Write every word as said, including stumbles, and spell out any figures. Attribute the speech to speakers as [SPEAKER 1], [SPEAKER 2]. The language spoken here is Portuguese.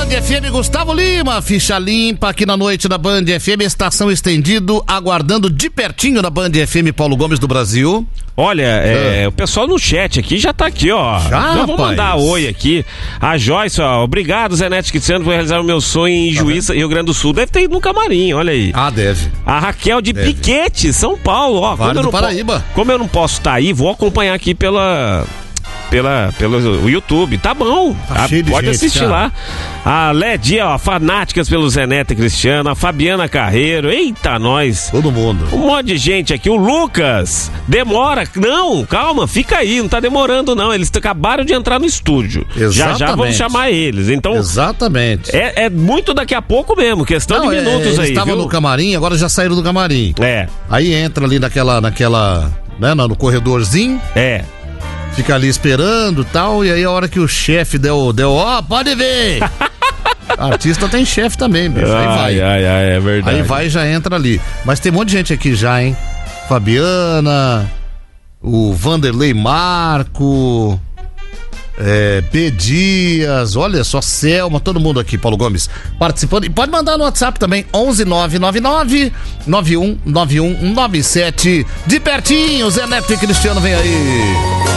[SPEAKER 1] Band F M, Gustavo Lima, ficha limpa aqui na noite da Band F M, estação estendido, aguardando de pertinho na Band F M, Paulo Gomes do Brasil.
[SPEAKER 2] Olha, é, é. o pessoal no chat aqui já tá aqui, ó. Já, eu vou mandar oi aqui. A Joyce, ó, obrigado, Zenete Cristiano, por realizar o meu sonho em Juíza, tá Rio Grande do Sul. Deve ter ido no camarim, olha aí.
[SPEAKER 1] Ah, deve.
[SPEAKER 2] A Raquel de
[SPEAKER 1] deve.
[SPEAKER 2] Piquete, São Paulo, ó.
[SPEAKER 1] Vale
[SPEAKER 2] como, eu
[SPEAKER 1] do
[SPEAKER 2] não
[SPEAKER 1] Paraíba.
[SPEAKER 2] Po- como eu não posso estar tá aí, vou acompanhar aqui pela... Pela, pelo YouTube, tá bom,
[SPEAKER 1] tá
[SPEAKER 2] a,
[SPEAKER 1] cheio de
[SPEAKER 2] pode
[SPEAKER 1] gente,
[SPEAKER 2] assistir
[SPEAKER 1] cara.
[SPEAKER 2] lá. A Ledia, ó, fanáticas pelo Zenete Cristiano, a Fabiana Carreiro, eita nós.
[SPEAKER 1] Todo mundo.
[SPEAKER 2] Um monte de gente aqui, o Lucas, demora, não, calma, fica aí, não tá demorando não, eles acabaram de entrar no estúdio.
[SPEAKER 1] Exatamente.
[SPEAKER 2] Já já vamos chamar eles, então.
[SPEAKER 1] Exatamente.
[SPEAKER 2] É, é muito daqui a pouco mesmo, questão não, de minutos
[SPEAKER 1] é, eles
[SPEAKER 2] aí,
[SPEAKER 1] Eles estavam
[SPEAKER 2] viu?
[SPEAKER 1] no camarim, agora já saíram do camarim.
[SPEAKER 2] É.
[SPEAKER 1] Aí entra ali naquela, naquela, né, no corredorzinho.
[SPEAKER 2] É.
[SPEAKER 1] Fica ali esperando e tal, e aí a hora que o chefe deu, deu, ó, pode ver! Artista tem chefe também, bicho, aí vai.
[SPEAKER 2] Ai, ai, ai, é verdade.
[SPEAKER 1] Aí vai e já entra ali. Mas tem um monte de gente aqui já, hein? Fabiana, o Vanderlei Marco, é, B. Dias, olha só, Selma, todo mundo aqui, Paulo Gomes, participando. E pode mandar no WhatsApp também, onze nove nove nove nove um nove um nove sete. De pertinho, Zé Neto e Cristiano, vem aí.